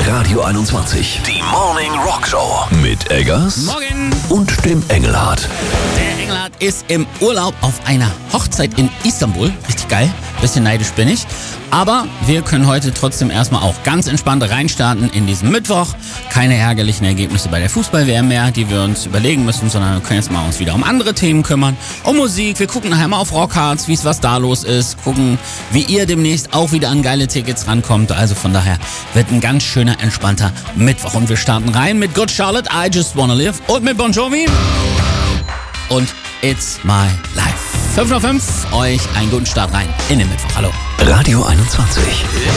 Radio 21. Die Morning Rock Show. Mit Eggers. Morgen. Und dem Engelhardt. Der Engelhardt ist im Urlaub auf einer Hochzeit in Istanbul. Richtig geil. Bisschen neidisch bin ich. Aber wir können heute trotzdem erstmal auch ganz entspannt reinstarten in diesen Mittwoch. Keine ärgerlichen Ergebnisse bei der Fußball-WM mehr, die wir uns überlegen müssen, sondern wir können jetzt mal uns wieder um andere Themen kümmern. Um Musik. Wir gucken nachher mal auf Rockhards, was da los ist. Gucken, wie ihr demnächst auch wieder an geile Tickets rankommt. Also von daher wird ein ganz schöner, entspannter Mittwoch. Und wir starten rein mit Good Charlotte, I Just Wanna Live. Und mit Bon Jovi. Und It's My Life. 5:05, euch einen guten Start rein in den Mittwoch. Hallo. Radio 21.